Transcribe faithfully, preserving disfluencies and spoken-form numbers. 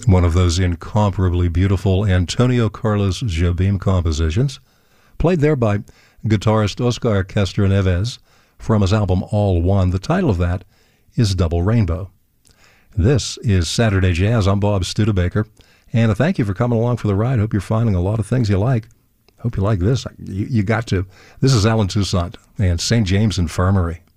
One of those incomparably beautiful Antonio Carlos Jobim compositions, played there by guitarist Oscar Castroneves from his album All One. The title of that is Double Rainbow. This is Saturday Jazz. I'm Bob Studebaker, and thank you for coming along for the ride. Hope you're finding a lot of things you like. Hope you like this. You, you got to. This is Alan Toussaint and Saint James Infirmary.